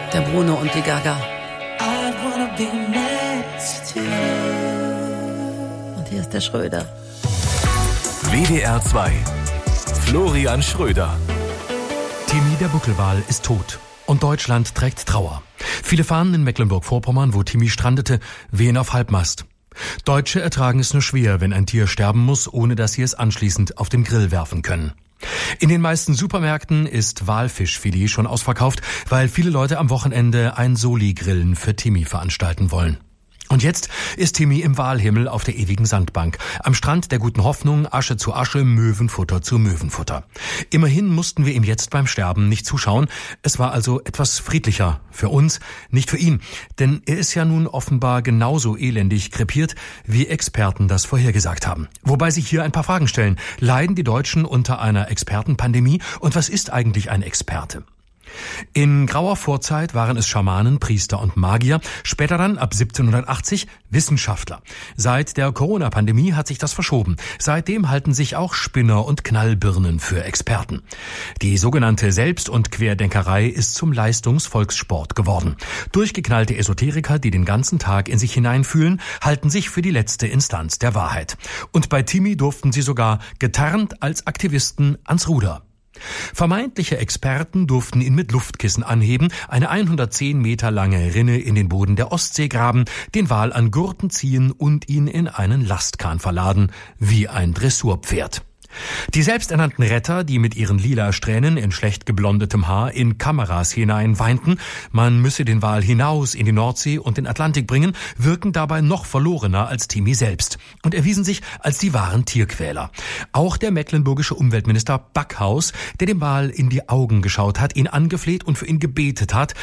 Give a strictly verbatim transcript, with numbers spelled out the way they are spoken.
Der Bruno und die Gaga. Und hier ist der Schröder. W D R zwei. Florian Schröder. Timmy der Buckelwal ist tot und Deutschland trägt Trauer. Viele Fahnen in Mecklenburg-Vorpommern, wo Timmy strandete, wehen auf Halbmast. Deutsche ertragen es nur schwer, wenn ein Tier sterben muss, ohne dass sie es anschließend auf den Grill werfen können. In den meisten Supermärkten ist Walfischfilet schon ausverkauft, weil viele Leute am Wochenende ein Soli-Grillen für Timmy veranstalten wollen. Und jetzt ist Timmy im Walhimmel auf der ewigen Sandbank. Am Strand der guten Hoffnung, Asche zu Asche, Möwenfutter zu Möwenfutter. Immerhin mussten wir ihm jetzt beim Sterben nicht zuschauen. Es war also etwas friedlicher. Für uns, nicht für ihn. Denn er ist ja nun offenbar genauso elendig krepiert, wie Experten das vorhergesagt haben. Wobei sich hier ein paar Fragen stellen. Leiden die Deutschen unter einer Expertenpandemie? Und was ist eigentlich ein Experte? In grauer Vorzeit waren es Schamanen, Priester und Magier, später dann ab siebzehnhundertachtzig Wissenschaftler. Seit der Corona-Pandemie hat sich das verschoben. Seitdem halten sich auch Spinner und Knallbirnen für Experten. Die sogenannte Selbst- und Querdenkerei ist zum Leistungsvolkssport geworden. Durchgeknallte Esoteriker, die den ganzen Tag in sich hineinfühlen, halten sich für die letzte Instanz der Wahrheit. Und bei Timmy durften sie sogar getarnt als Aktivisten ans Ruder. Vermeintliche Experten durften ihn mit Luftkissen anheben, eine hundertzehn Meter lange Rinne in den Boden der Ostsee graben, den Wal an Gurten ziehen und ihn in einen Lastkahn verladen, wie ein Dressurpferd. Die selbsternannten Retter, die mit ihren lila Strähnen in schlecht geblondetem Haar in Kameras hinein weinten, man müsse den Wal hinaus in die Nordsee und den Atlantik bringen, wirken dabei noch verlorener als Timmy selbst und erwiesen sich als die wahren Tierquäler. Auch der mecklenburgische Umweltminister Backhaus, der dem Wal in die Augen geschaut hat, ihn angefleht und für ihn gebetet hat,